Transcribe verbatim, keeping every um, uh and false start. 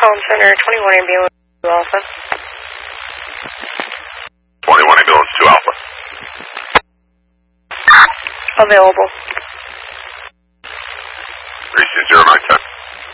Collins Center, twenty-one ambulance two Alpha. twenty-one ambulance two Alpha. Available. three two zero nine ten.